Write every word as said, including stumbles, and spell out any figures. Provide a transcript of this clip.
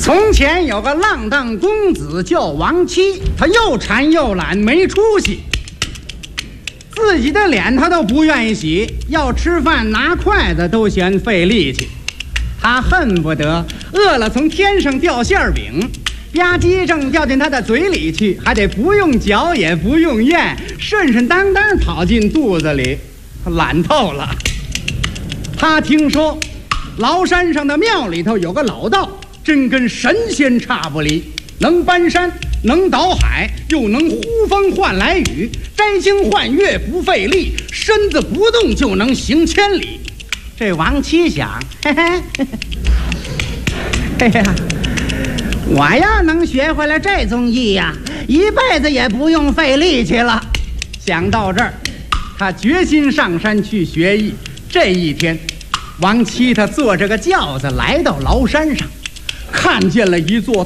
从前有个浪荡公子叫王七，他又馋又懒，没出息，自己的脸他都不愿意洗，要吃饭拿筷子都嫌费力气。他恨不得饿了从天上掉馅饼，吧唧正掉进他的嘴里去，还得不用嚼也不用咽，顺顺当当跑进肚子里，懒透了。他听说崂山上的庙里头有个老道，真跟神仙差不离，能搬山，能倒海，又能呼风唤来雨，摘星换月不费力，身子不动就能行千里。这王七想，嘿嘿，嘿呀，我要能学会了这宗艺呀，一辈子也不用费力气了。想到这儿，他决心上山去学艺。这一天，王七他坐着个轿子来到崂山上，看见了一座